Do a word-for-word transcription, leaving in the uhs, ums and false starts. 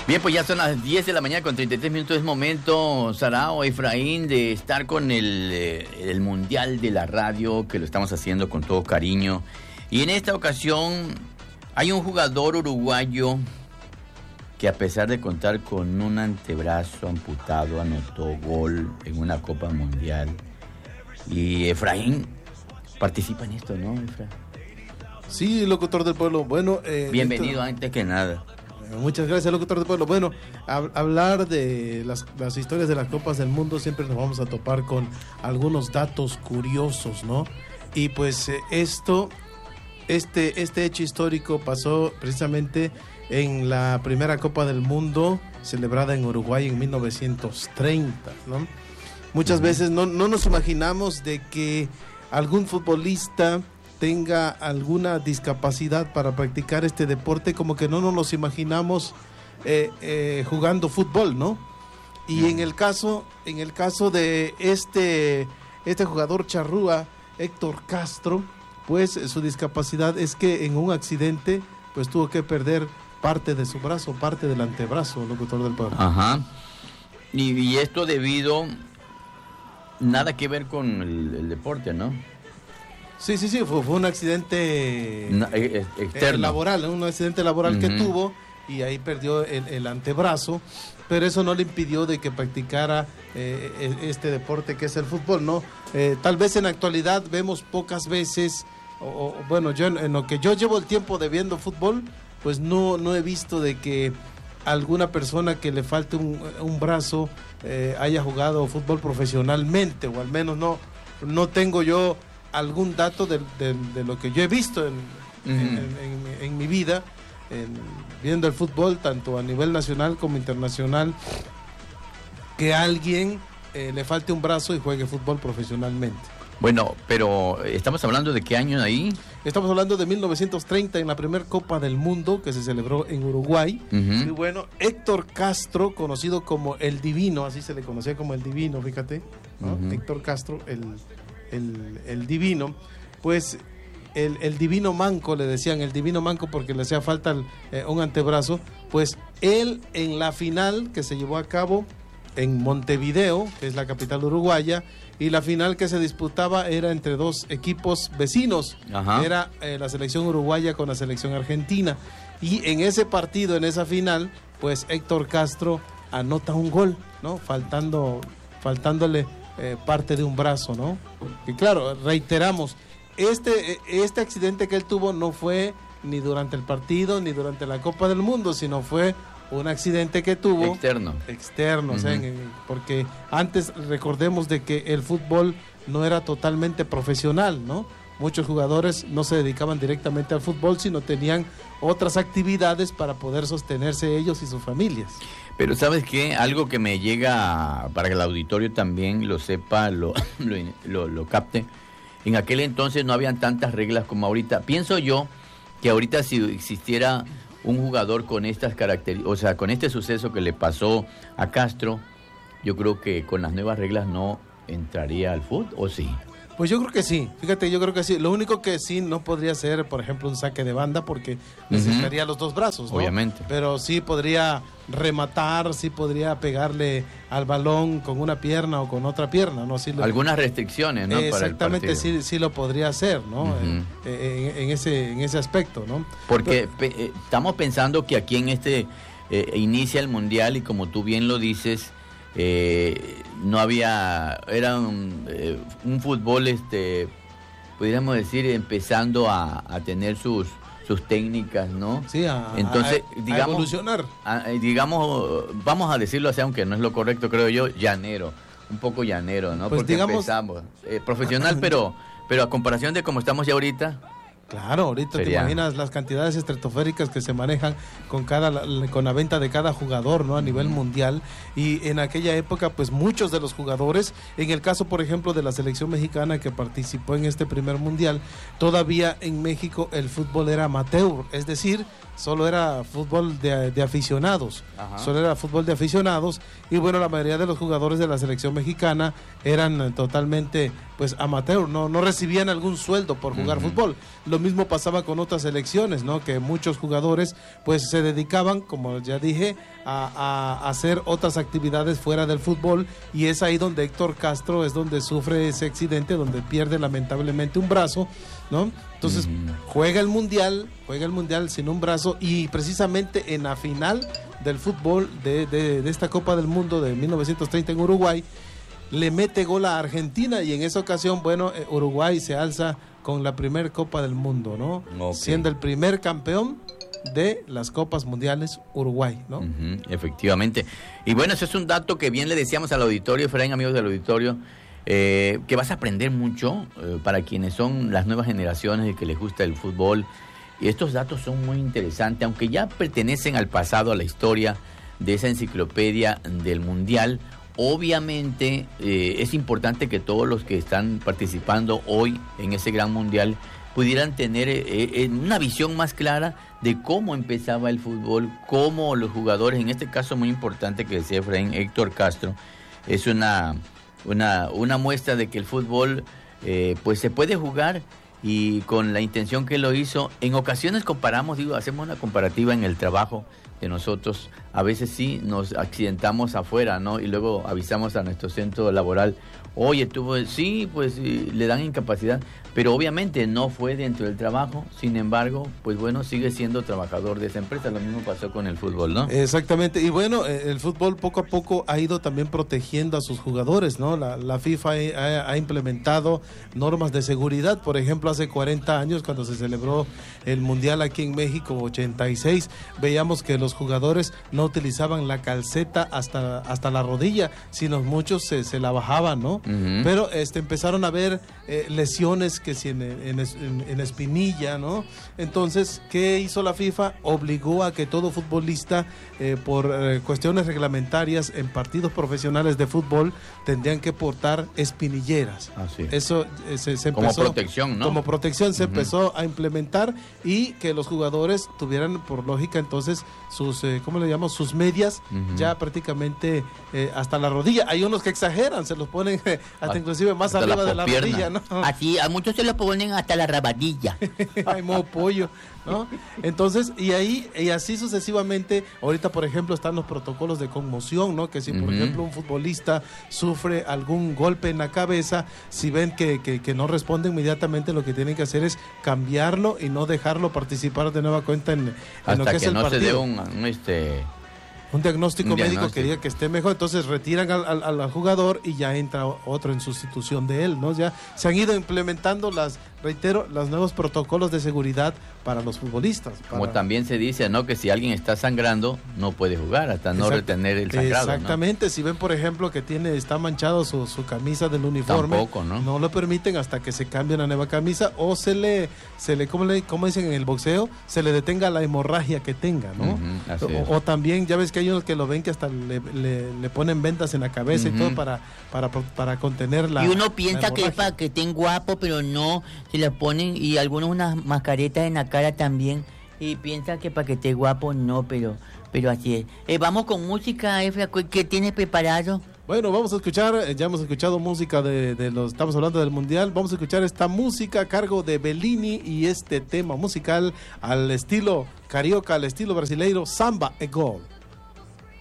Bien, pues ya son las diez de la mañana con treinta y tres minutos. Es momento, Sarao, Efraín, de estar con el, eh, el Mundial de la Radio, que lo estamos haciendo con todo cariño. Y en esta ocasión hay un jugador uruguayo que, a pesar de contar con un antebrazo amputado, anotó gol en una Copa Mundial. Y Efraín participa en esto, ¿no, Efraín? Sí, locutor del pueblo. Bueno, eh, bienvenido esto... antes que nada. Muchas gracias, locutor del pueblo. Bueno, a, hablar de las, las historias de las Copas del Mundo, siempre nos vamos a topar con algunos datos curiosos, ¿no? Y pues eh, esto, este, este hecho histórico pasó precisamente en la primera Copa del Mundo celebrada en Uruguay en mil novecientos treinta, ¿no? Muchas uh-huh. veces no, no nos imaginamos de que algún futbolista tenga alguna discapacidad para practicar este deporte, como que no nos los imaginamos eh, eh, jugando fútbol, ¿no? Y en el caso, en el caso de este, este jugador charrúa, Héctor Castro, pues su discapacidad es que en un accidente, pues tuvo que perder parte de su brazo, parte del antebrazo, locutor del pueblo. Ajá. Y, y esto debido, nada que ver con el, el deporte, ¿no? Sí, sí, sí, fue, fue un accidente no, eh, externo. Eh, laboral, un accidente laboral uh-huh. que tuvo y ahí perdió el, el antebrazo, pero eso no le impidió de que practicara eh, este deporte que es el fútbol, ¿no? Eh, tal vez en la actualidad vemos pocas veces, o, o, bueno, yo en, en lo que yo llevo el tiempo de viendo fútbol, pues no, no he visto de que alguna persona que le falte un, un brazo eh, haya jugado fútbol profesionalmente, o al menos no, no tengo yo algún dato de, de, de lo que yo he visto en, uh-huh. en, en, en mi vida, en, viendo el fútbol, tanto a nivel nacional como internacional, que a alguien eh, le falte un brazo y juegue fútbol profesionalmente. Bueno, pero ¿estamos hablando de qué año ahí? Estamos hablando de mil novecientos treinta, en la primera Copa del Mundo que se celebró en Uruguay. Uh-huh. Y bueno, Héctor Castro, conocido como El Divino, así se le conocía como El Divino, fíjate, ¿no? Uh-huh. Héctor Castro, el... El, el divino, pues el, el divino manco, le decían el divino manco porque le hacía falta el, eh, un antebrazo, pues él en la final que se llevó a cabo en Montevideo, que es la capital uruguaya, y la final que se disputaba era entre dos equipos vecinos. Ajá. Era eh, la selección uruguaya con la selección argentina, y en ese partido, en esa final, pues Héctor Castro anota un gol, ¿no? Faltando, faltándole Eh, parte de un brazo, ¿no? Y claro, reiteramos, este, este accidente que él tuvo no fue ni durante el partido ni durante la Copa del Mundo, sino fue un accidente que tuvo externo, externo, uh-huh. o sea, porque antes recordemos de que el fútbol no era totalmente profesional, ¿no? Muchos jugadores no se dedicaban directamente al fútbol, sino tenían otras actividades para poder sostenerse ellos y sus familias. Pero ¿sabes qué? Algo que me llega para que el auditorio también lo sepa, lo, lo, lo, lo capte. En aquel entonces no habían tantas reglas como ahorita. Pienso yo que ahorita si existiera un jugador con estas características, o sea, con este suceso que le pasó a Castro, yo creo que con las nuevas reglas no entraría al fútbol, ¿o sí? Pues yo creo que sí, fíjate, yo creo que sí. Lo único que sí no podría ser, por ejemplo, un saque de banda porque necesitaría uh-huh. los dos brazos, ¿no? Obviamente. Pero sí podría rematar, sí podría pegarle al balón con una pierna o con otra pierna, ¿no? Sí lo... Algunas restricciones, ¿no? Exactamente, sí, sí lo podría hacer, ¿no? Uh-huh. en, en, en, ese, en ese aspecto, ¿no? Porque Pero... pe- estamos pensando que aquí en este eh, inicia el Mundial y como tú bien lo dices, Eh, no había, era un, eh, un fútbol, este, podríamos decir, empezando a, a tener sus sus técnicas, ¿no? Sí, a, Entonces, a, digamos, a evolucionar. A, digamos, vamos a decirlo así, aunque no es lo correcto, creo yo, llanero, un poco llanero, ¿no? Pues porque digamos, empezamos, eh, profesional, pero, pero a comparación de como estamos ya ahorita. Claro, ahorita Sería... te imaginas las cantidades estratosféricas que se manejan con cada con la venta de cada jugador, ¿no? A nivel mundial. Y en aquella época, pues muchos de los jugadores, en el caso, por ejemplo, de la selección mexicana que participó en este primer mundial, todavía en México el fútbol era amateur, es decir, solo era fútbol de, de aficionados, Ajá. solo era fútbol de aficionados, y bueno, la mayoría de los jugadores de la selección mexicana eran totalmente, pues, amateur, no, no recibían algún sueldo por jugar uh-huh. fútbol. Lo lo mismo pasaba con otras selecciones, ¿no? Que muchos jugadores pues se dedicaban, como ya dije, a, a hacer otras actividades fuera del fútbol, y es ahí donde Héctor Castro es donde sufre ese accidente, donde pierde lamentablemente un brazo, ¿no? Entonces mm. juega el mundial, juega el mundial sin un brazo, y precisamente en la final del fútbol de, de, de esta Copa del Mundo de mil novecientos treinta en Uruguay, le mete gol a Argentina, y en esa ocasión, bueno, Uruguay se alza con la primer Copa del Mundo, ¿no? Okay. Siendo el primer campeón de las Copas Mundiales Uruguay, ¿no? Uh-huh, efectivamente. Y bueno, eso es un dato que bien le decíamos al auditorio, Efraín, amigos del auditorio, eh, que vas a aprender mucho eh, para quienes son las nuevas generaciones y que les gusta el fútbol. Y estos datos son muy interesantes, aunque ya pertenecen al pasado, a la historia de esa enciclopedia del Mundial. Obviamente eh, es importante que todos los que están participando hoy en ese gran mundial pudieran tener eh, eh, una visión más clara de cómo empezaba el fútbol, cómo los jugadores, en este caso muy importante que decía Efraín, Héctor Castro, es una, una, una muestra de que el fútbol eh, pues se puede jugar, y con la intención que lo hizo. En ocasiones comparamos, digo, hacemos una comparativa en el trabajo de nosotros. A veces sí nos accidentamos afuera, ¿no? Y luego avisamos a nuestro centro laboral, oye, tuvo, sí, pues sí, le dan incapacidad, pero obviamente no fue dentro del trabajo. Sin embargo, pues bueno, sigue siendo trabajador de esa empresa. Lo mismo pasó con el fútbol, ¿no? Exactamente. Y bueno, el fútbol poco a poco ha ido también protegiendo a sus jugadores, ¿no? La, la FIFA ha, ha implementado normas de seguridad. Por ejemplo, hace cuarenta años, cuando se celebró el Mundial aquí en México, ochenta y seis, veíamos que los jugadores no utilizaban la calceta hasta, hasta la rodilla, sino muchos se, se la bajaban, ¿no? Uh-huh. Pero este, empezaron a haber eh, lesiones que si en, en, en, en espinilla, ¿no? Entonces, ¿qué hizo la FIFA? Obligó a que todo futbolista, eh, por eh, cuestiones reglamentarias en partidos profesionales de fútbol, tendrían que portar espinilleras. Ah, sí. Eso eh, se, se empezó... Como protección, ¿no? Como protección se uh-huh. empezó a implementar, y que los jugadores tuvieran, por lógica, entonces, sus, eh, ¿cómo le llamamos? Sus medias, uh-huh. ya prácticamente eh, hasta la rodilla. Hay unos que exageran, se los ponen eh, hasta inclusive más hasta arriba la de la rodilla, ¿no? Así, a muchos se los ponen hasta la rabadilla. Ay, modo pollo, ¿no? Entonces, y ahí, y así sucesivamente. Ahorita, por ejemplo, están los protocolos de conmoción, ¿no? Que si, por uh-huh. ejemplo, un futbolista sufre algún golpe en la cabeza, si ven que, que, que no responde inmediatamente, lo que tienen que hacer es cambiarlo y no dejarlo participar de nueva cuenta en, en lo que, que es el no partido. Se dé un, un este... un diagnóstico un médico diagnóstico. que diga que esté mejor, entonces retiran al, al, al jugador y ya entra otro en sustitución de él, ¿no? Ya se han ido implementando las, reitero, los nuevos protocolos de seguridad para los futbolistas. Para... Como también se dice, ¿no? Que si alguien está sangrando, no puede jugar, hasta no Exact... retener el sangrado, Exactamente, ¿no? Si ven, por ejemplo, que tiene está manchado su, su camisa del uniforme, tampoco, ¿no? No lo permiten hasta que se cambie una nueva camisa, o se le, se le, ¿cómo le, cómo dicen en el boxeo? Se le detenga la hemorragia que tenga, ¿no? Uh-huh, así o, es. o también, ya ves que hay unos que lo ven que hasta le, le, le ponen vendas en la cabeza uh-huh. y todo para, para, para contener la... Y uno piensa que es para que estén guapos, pero no, se le ponen, y algunos unas mascaretas en la cara también, y piensa que para que esté guapo, no, pero pero así es. Eh, vamos con música, Efra, ¿qué tienes preparado? Bueno, vamos a escuchar, ya hemos escuchado música de, de los, estamos hablando del Mundial, vamos a escuchar esta música a cargo de Bellini, y este tema musical al estilo carioca, al estilo brasileiro, Samba e Gol.